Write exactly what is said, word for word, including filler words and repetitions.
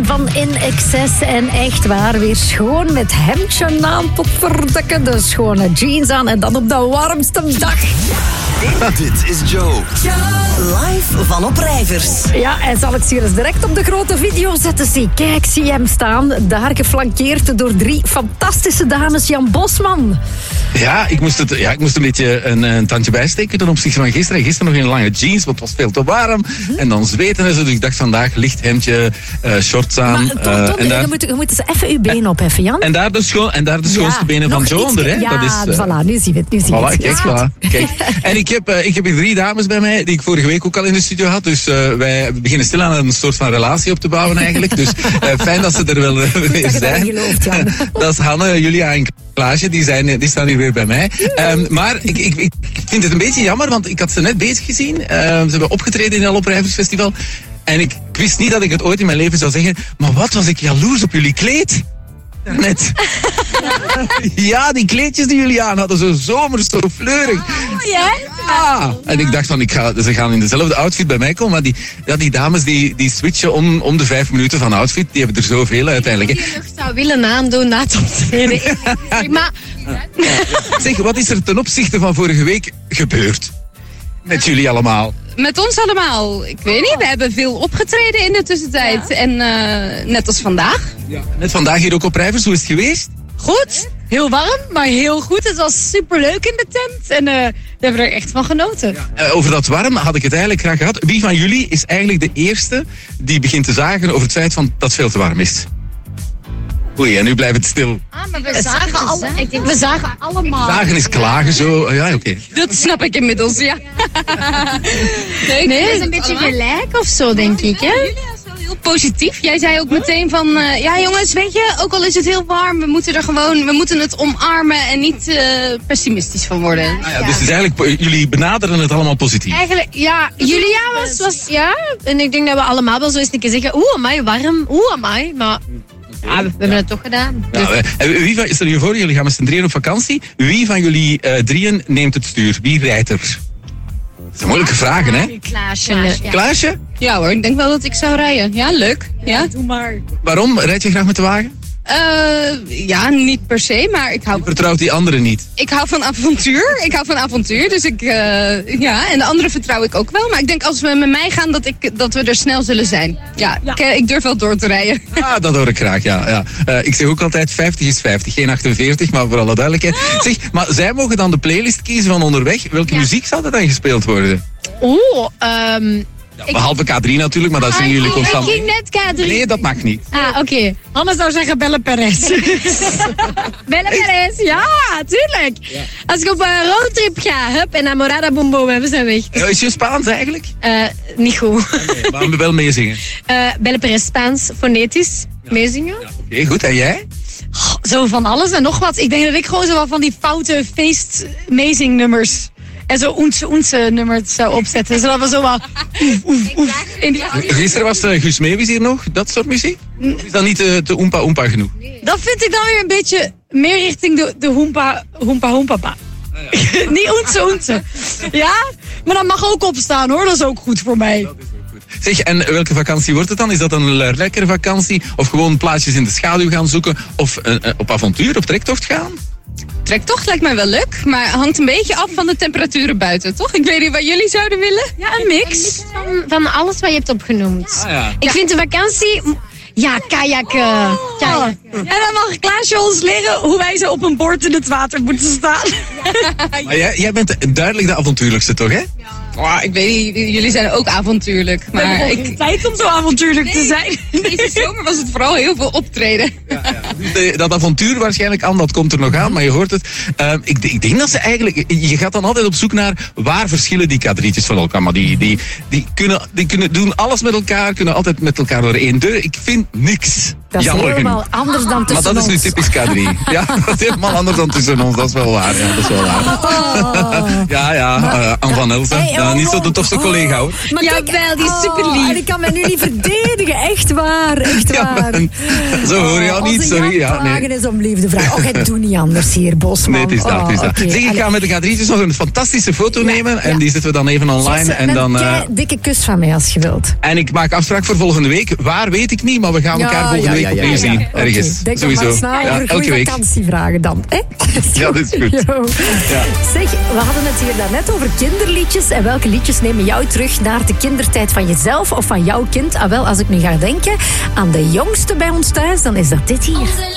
van In Excess. En echt waar, weer schoon met hemdje aan tot verdekken. De schone jeans aan en dan op de warmste dag. Dit is Joe. Live van Oprijvers. Ja, en zal ik ze hier eens direct op de grote video zetten. Zie, kijk, zie hem staan. Daar geflankeerd door drie fantastische dames. Jan Bosman. Ja, ik moest, het, ja, ik moest een beetje een, een tandje bijsteken ten opzichte van gisteren. Gisteren nog in lange jeans, want het was veel te warm. Mm-hmm. En dan zweten en zo. Dus ik dacht vandaag licht hemdje, uh, shorts aan. Maar Tom, Tom, uh, en daar, je, moet, je moet eens even je benen opheffen, Jan. En daar de, scho- en daar de schoonste ja, benen van Joe onder. Hè? Ja, dat is, uh, voilà, nu zie je het. Nu zie voilà, het. kijk, Ja. voilà, kijk. En ik heb, uh, ik heb hier drie dames bij mij, die ik vorige week ook al in de studio had. Dus uh, wij beginnen stil aan een soort van relatie op te bouwen eigenlijk. Dus uh, fijn dat ze er wel uh, weer zijn. Gelooft, Jan. Dat is Hanne, Julia en Klaasje, die, zijn, die staan hier weer bij mij. Um, maar ik, ik, ik vind het een beetje jammer, want ik had ze net bezig gezien. Uh, ze hebben opgetreden in het Oprijversfestival. En ik, ik wist niet dat ik het ooit in mijn leven zou zeggen. Maar wat was ik jaloers op jullie kleed? Net. Ja, die kleedjes die jullie aan hadden, zo zomers, zo fleurig. Oh, ja? Ah, en ik dacht van, ik ga, ze gaan in dezelfde outfit bij mij komen. Maar die, ja, die dames die, die switchen om, om de vijf minuten van outfit. Die hebben er zoveel uiteindelijk. Die je nog zou willen aandoen na het optreden. Maar... Zeg, wat is er ten opzichte van vorige week gebeurd? Met jullie allemaal. Met ons allemaal. Ik weet niet, we hebben veel opgetreden in de tussentijd. Ja. En uh, net als vandaag. Ja. Net vandaag hier ook op Rijvers, hoe is het geweest? Goed, heel warm, maar heel goed. Het was superleuk in de tent en uh, we hebben er echt van genoten. Ja. Uh, over dat warm had ik het eigenlijk graag gehad. Wie van jullie is eigenlijk de eerste die begint te zagen over het feit van dat het veel te warm is? Oei, en nu blijft het stil. Ah, maar we zagen, alle, ik denk, we zagen allemaal. Zagen is klagen zo. Ja, oké. Okay. Dat snap ik inmiddels, ja. nee, nee, het is een beetje gelijk of zo, denk ik, hè? Julia is wel heel positief. Jij zei ook meteen van, uh, ja jongens, weet je, ook al is het heel warm, we moeten er gewoon, we moeten het omarmen en niet uh, pessimistisch van worden. Nou ja, dus het is eigenlijk, jullie benaderen het allemaal positief. Eigenlijk, ja, Julia was, was, ja, en ik denk dat we allemaal wel zo eens een keer zeggen, oeh, amai, warm, oeh, amai, maar... Ja, we hebben ja. het toch gedaan. Dus. Ja, uh, wie van, stel je voor, jullie gaan met z'n drieën op vakantie. Wie van jullie uh, drieën neemt het stuur? Wie rijdt er? Dat zijn moeilijke vragen, hè? Klaasje. Klaasje? Klaasje? Ja hoor, ik denk wel dat ik zou rijden. Ja, leuk. Ja, ja. Doe maar. Waarom? Rijd je graag met de wagen? Uh, ja, niet per se, maar ik hou... Je vertrouwt die anderen niet? Ik hou van avontuur. Ik hou van avontuur, dus ik... Uh, ja, en de anderen vertrouw ik ook wel. Maar ik denk als we met mij gaan, dat, ik, dat we er snel zullen zijn. Ja, ja. Ik, ik durf wel door te rijden. Ah, dat hoor ik graag, ja. ja. Uh, ik zeg ook altijd, vijftig is vijftig, geen achtenveertig, maar voor alle duidelijkheid. Ah. Zeg, maar zij mogen dan de playlist kiezen van onderweg. Welke ja. muziek zal er dan gespeeld worden? Oeh, um... Ja, behalve K drie natuurlijk, maar dat zien jullie constant. Ik ging net K drie. Nee, dat mag niet. Ah, oké. Okay. Hanne zou zeggen Belle Perez. Belle Perez, ja, tuurlijk. Ja. Als ik op een roadtrip ga, hup, en Amorada Boom Boom, we zijn weg. Ja, is je Spaans eigenlijk? Uh, niet goed. Nee, maar we wel meezingen. Uh, Belle Perez Spaans, fonetisch, ja. meezingen. Ja, Oké, okay, goed. En jij? Oh, zo van alles en nog wat. Ik denk dat ik gewoon zo wat van die foute feest-mezingnummers... En zo oense oense nummers zou opzetten. Zodat we zo wat... Oef, oef, oef. Gisteren was uh, Guus Meeuwis hier nog, dat soort muziek? Of is dat niet te, te oempa oempa genoeg? Dat vind ik dan weer een beetje meer richting de, de hoempa hoempa hoempapa. Ah, ja. Niet oense oense. Ja? Maar dat mag ook opstaan hoor, dat is ook goed voor mij. Dat is ook goed. Zeg, en welke vakantie wordt het dan? Is dat een lekkere vakantie? Of gewoon plaatsjes in de schaduw gaan zoeken? Of uh, uh, op avontuur, op trektocht gaan? Trektocht lijkt mij wel leuk, maar hangt een beetje af van de temperaturen buiten, toch? Ik weet niet wat jullie zouden willen. Ja, een mix. Een mix van, van alles wat je hebt opgenoemd. Ah, ja. Ik ja. vind de vakantie... Ja, kajakken. Oh. Kajak. En dan mag Klaasje ons leren hoe wij zo op een bord in het water moeten staan. Maar jij, jij bent duidelijk de avontuurlijkste, toch, hè? Ja. Oh, ik weet niet, jullie zijn ook avontuurlijk. Maar ik heb geen tijd om zo avontuurlijk nee, te zijn. Deze zomer was het vooral heel veel optreden. Ja, ja. Dus dat avontuur waarschijnlijk aan, dat komt er nog aan, maar je hoort het. Uh, ik, ik denk dat ze eigenlijk... Je gaat dan altijd op zoek naar waar verschillen die K drietjes van elkaar. Maar die, die, die, kunnen, die kunnen doen alles met elkaar, kunnen altijd met elkaar door één deur. Ik vind niks. Dat is Jammer helemaal genoeg. anders dan Maar tussen dat is nu ons. typisch K drie. Ja, dat is helemaal anders dan tussen ons. Dat is wel waar. Ja, dat is wel waar. Oh. Ja, ja. Uh, Anne van Elsen. Hey, Ja, oh, niet zo de tofste oh. collega, hoor. Maar kijk, Jawel, die is oh, superlief. En ik kan mij nu niet verdedigen. Echt waar, echt Ja, waar. man. Zo hoor je jou niet, Onze sorry. Jan Ja, Plagen nee. is om liefde vragen. Oh, jij doet niet anders hier, Bosman. Nee, het is dat. Oh, Het is dat. oké. Zeg, ik ga met de K drietjes nog een fantastische foto nemen. En ja. die zetten we dan even online. Jesse, En een dan... eh, kei dikke kus van mij als je wilt. En ik maak afspraak voor volgende week. Waar weet ik niet, maar we gaan elkaar volgende week opnieuw zien. Oké, Ergens. denk Sowieso. nog maar snel Ja, over elke goede week. vakantievragen dan. Hè? Ja, dat is goed. Jo. Ja. Zeg, we hadden het hier daarnet over kinderliedjes. En welke liedjes nemen jou terug naar de kindertijd van jezelf of van jouw kind? Ah, wel, als ik nu ga denken aan de jongste bij ons thuis, dan is dat dit hier.